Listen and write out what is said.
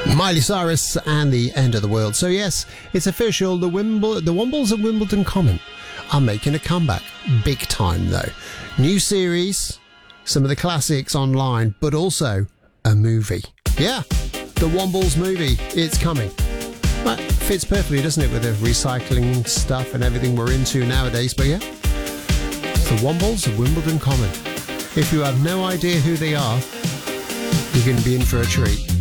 Miley Cyrus and the End of the World. So yes, it's official. The Wombles at Wimbledon Common are making a comeback. Big time though. New series, some of the classics online, but also a movie. Yeah, the Wombles movie. It's coming. That fits perfectly, doesn't it, with the recycling stuff and everything we're into nowadays. But yeah, the Wombles at Wimbledon Common. If you have no idea who they are, you're going to be in for a treat.